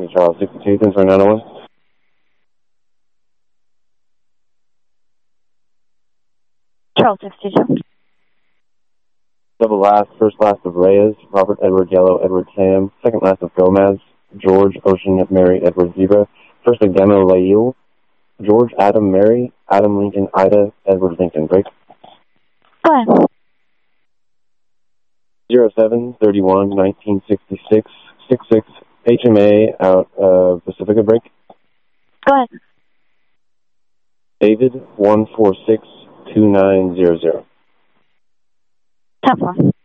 Charles 62, things for 901. Charles 62. Double last, first last of Reyes, Robert Edward Yellow, Edward Sam, second last of Gomez, George Ocean Mary Edward Zebra, first of Gamma George Adam Mary, Adam Lincoln Ida, Edward Lincoln. Break. Go ahead. 07-31-1966, 66 HMA out of Pacifica. Break. Go ahead. David 146-2900. 10-4.